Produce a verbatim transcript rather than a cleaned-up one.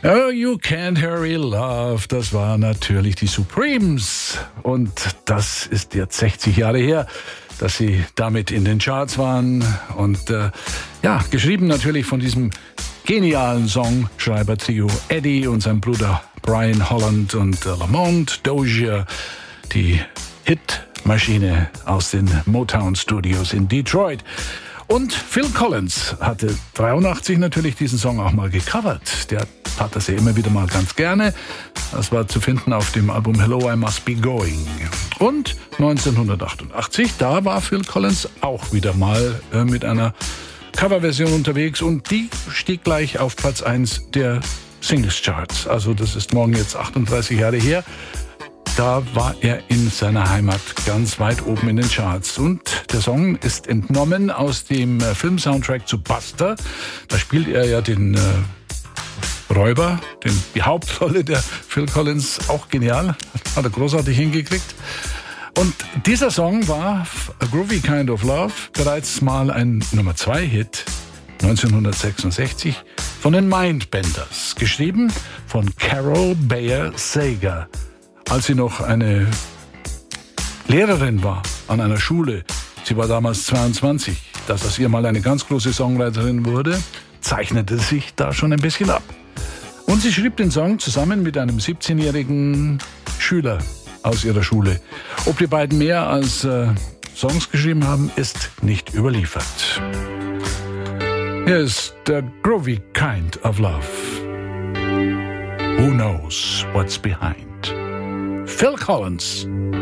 Oh, You Can't Hurry Love, das war natürlich die Supremes. Und das ist jetzt sechzig Jahre her, dass sie damit in den Charts waren. Und äh, ja, geschrieben natürlich von diesem genialen Songschreiber-Trio Eddie und sein Bruder Brian Holland und äh, Lamont Dozier, die Hitmaschine aus den Motown Studios in Detroit. Und Phil Collins hatte dreiundachtzig natürlich diesen Song auch mal gecovert. Der tat das ja immer wieder mal ganz gerne. Das war zu finden auf dem Album Hello, I Must Be Going. Und neunzehnhundertachtundachtzig, da war Phil Collins auch wieder mal äh, mit einer Coverversion unterwegs und die stieg gleich auf Platz eins der Singles Charts. Also das ist morgen jetzt achtunddreißig Jahre her. Da war er in seiner Heimat ganz weit oben in den Charts. Und der Song ist entnommen aus dem äh, Film-Soundtrack zu Buster. Da spielt er ja den äh, Räuber, den, die Hauptrolle der Phil Collins, auch genial. Hat er großartig hingekriegt. Und dieser Song war, A Groovy Kind of Love, bereits mal ein Nummer zwei Hit neunzehnhundertsechsundsechzig von den Mindbenders. Geschrieben von Carol Bayer Sager. Als sie noch eine Lehrerin war an einer Schule, sie war damals zweiundzwanzig, dass aus ihr mal eine ganz große Songwriterin wurde, zeichnete sich da schon ein bisschen ab. Und sie schrieb den Song zusammen mit einem siebzehnjährigen Schüler aus ihrer Schule. Ob die beiden mehr als äh, Songs geschrieben haben, ist nicht überliefert. Hier ist The Groovy Kind of Love. Who knows what's behind? Phil Collins.